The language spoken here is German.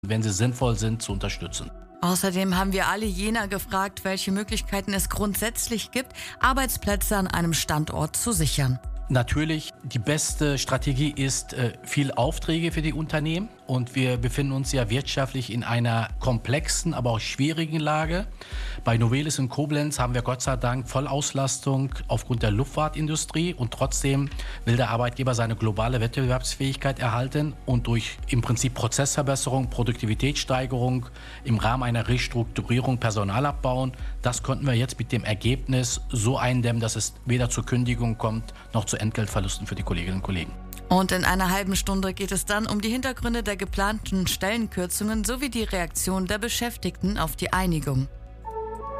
wenn sie sinnvoll sind, zu unterstützen. Außerdem haben wir alle Jena gefragt, welche Möglichkeiten es grundsätzlich gibt, Arbeitsplätze an einem Standort zu sichern. Natürlich, die beste Strategie ist viel Aufträge für die Unternehmen. Und wir befinden uns ja wirtschaftlich in einer komplexen, aber auch schwierigen Lage. Bei Novelis in Koblenz haben wir Gott sei Dank Vollauslastung aufgrund der Luftfahrtindustrie. Und trotzdem will der Arbeitgeber seine globale Wettbewerbsfähigkeit erhalten und durch im Prinzip Prozessverbesserung, Produktivitätssteigerung im Rahmen einer Restrukturierung Personal abbauen. Das konnten wir jetzt mit dem Ergebnis so eindämmen, dass es weder zur Kündigung kommt, noch zu Entgeltverlusten für die Kolleginnen und Kollegen. Und in einer halben Stunde geht es dann um die Hintergründe der geplanten Stellenkürzungen sowie die Reaktion der Beschäftigten auf die Einigung.